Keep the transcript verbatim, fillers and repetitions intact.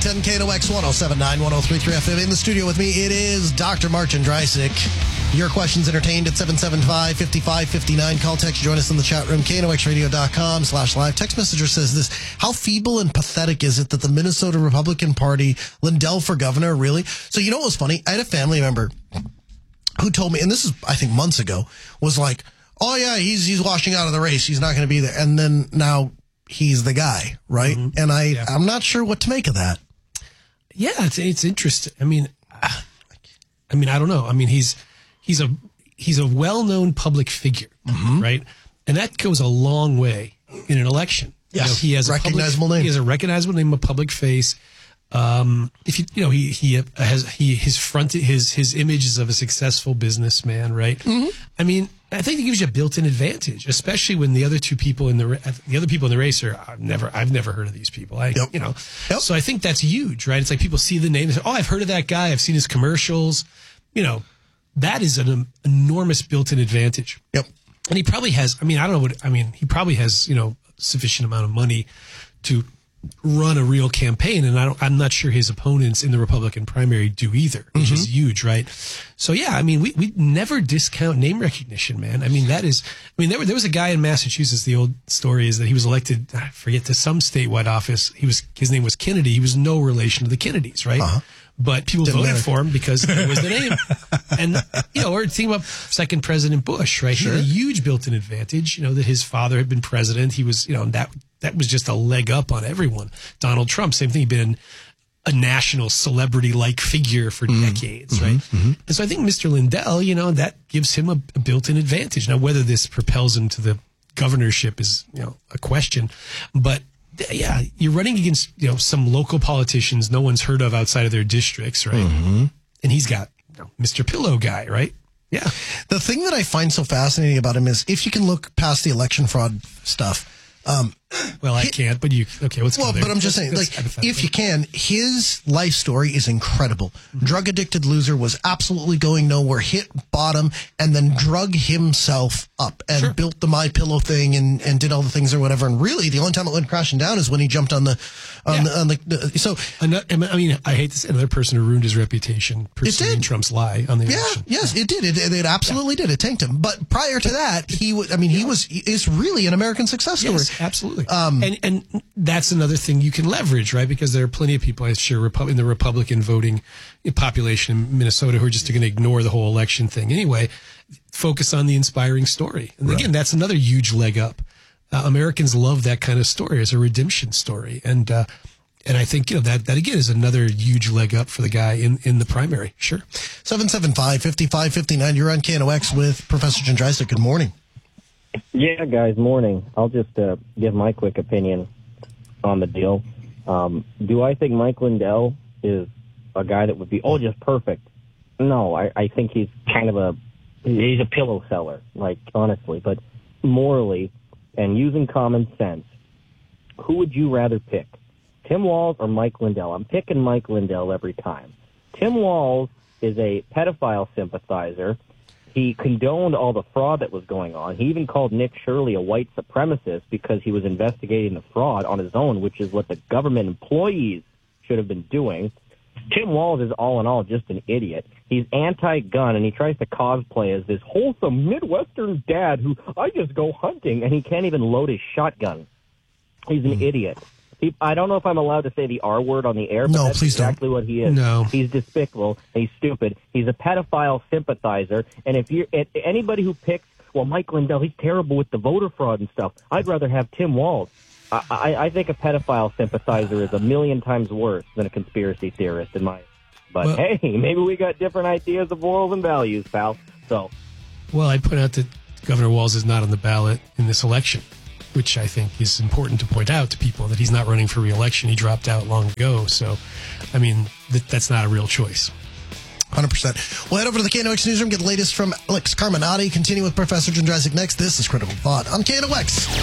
ten K N O X one oh seven point nine, one oh three point three F M. In the studio with me, it is Doctor Martin Dreisig. Your questions entertained at seven seven five, five five five nine. Call, text, join us in the chat room, K N O X radio dot com slash live. Text messenger says this: how feeble and pathetic is it that the Minnesota Republican Party, Lindell for governor, really? So you know what was funny? I had a family member who told me, and this is, I think, months ago, was like, oh, yeah, he's he's washing out of the race. He's not going to be there. And then now he's the guy, right? Mm-hmm. And I, yeah. I'm not sure what to make of that. Yeah, it's it's interesting. I mean, I mean, I don't know. I mean, he's he's a he's a well-known public figure, mm-hmm. right? And that goes a long way in an election. Yes, you know, he has recognizable a public, name. He has a recognizable name, a public face. Um, if you you know he he has he his front his his image is of a successful businessman, right? Mm-hmm. I mean, I think it gives you a built-in advantage, especially when the other two people in the the other people in the race are I've never I've never heard of these people. I yep. you know, yep. So I think that's huge, right? It's like people see the name, they say, oh, I've heard of that guy, I've seen his commercials. You know, that is an enormous built-in advantage. Yep. And he probably has. I mean, I don't know what I mean. He probably has you know sufficient amount of money to run a real campaign, and I don't, I'm not sure his opponents in the Republican primary do either, which mm-hmm. is huge, right? So yeah, I mean, we we never discount name recognition, man. I mean, that is, I mean, there there was a guy in Massachusetts. The old story is that he was elected, I forget, to some statewide office. He was his name was Kennedy. He was no relation to the Kennedys, right? Uh-huh. But people Didn't voted matter. for him because it was the name. And, you know, or think about second President Bush, right? Sure. He had a huge built-in advantage, you know, that his father had been president. He was, you know, that that was just a leg up on everyone. Donald Trump, same thing. He'd been a national celebrity-like figure for mm-hmm. decades, mm-hmm. right? Mm-hmm. And so I think Mister Lindell, you know, that gives him a, a built-in advantage. Now, whether this propels him to the governorship is, you know, a question. But yeah, you're running against, you know, some local politicians no one's heard of outside of their districts, right? Mm-hmm. And he's got you know, Mister Pillow guy, right? Yeah. The thing that I find so fascinating about him is if you can look past the election fraud stuff. Um, well, I he, can't, but you, okay, let's Well, go there. but I'm just saying, that's, like, that's if you can, his life story is incredible. Mm-hmm. Drug addicted loser, was absolutely going nowhere, hit bottom, and then drug himself up and sure. built the My Pillow thing and, and did all the things or whatever. And really, the only time it went crashing down is when he jumped on the, on yeah. the, on the, the so. Another, I mean, I hate to say another person who ruined his reputation pursuing Trump's lie on the yeah, election. Yes, it did. It, it absolutely yeah. did. It tanked him. But prior to that, he was, I mean, he was, is really an American success story. Yes, absolutely. Um, And and that's another thing you can leverage, right? Because there are plenty of people, I'm sure, in the Republican voting population in Minnesota who are just going to ignore the whole election thing anyway. Focus on the inspiring story. And again, right. that's another huge leg up. Uh, Americans love that kind of story as a redemption story. And uh, and I think, you know, that, that again is another huge leg up for the guy in, in the primary. Sure. seven seven five, five five five nine. You're on K N O X with Professor Jim Dreisig. Good morning. Yeah, guys, morning. I'll just uh, give my quick opinion on the deal. Um, do I think Mike Lindell is a guy that would be, oh, just perfect? No, I, I think he's kind of a, he's a pillow seller, like, honestly. But morally and using common sense, who would you rather pick, Tim Walz or Mike Lindell? I'm picking Mike Lindell every time. Tim Walz is a pedophile sympathizer. He condoned all the fraud that was going on. He even called Nick Shirley a white supremacist because he was investigating the fraud on his own, which is what the government employees should have been doing. Tim Walz is all in all just an idiot. He's anti-gun, and he tries to cosplay as this wholesome Midwestern dad who, I just go hunting, and he can't even load his shotgun. He's an mm. idiot. He, I don't know if I'm allowed to say the R word on the air, but no, that's please exactly don't. what he is. No. He's despicable. He's stupid. He's a pedophile sympathizer. And if you're anybody who picks, well, Mike Lindell, he's terrible with the voter fraud and stuff, I'd rather have Tim Walz. I, I, I think a pedophile sympathizer is a million times worse than a conspiracy theorist in my. But well, hey, maybe we got different ideas of morals and values, pal. So. Well, I'd point out that Governor Walz is not on the ballot in this election, which I think is important to point out to people, that he's not running for re-election. He dropped out long ago. So, I mean, th- that's not a real choice. one hundred percent. We'll head over to the K N O X newsroom, get the latest from Alex Carminati. Continue with Professor Jim Dreisig next. This is Critical Thought on K N O X.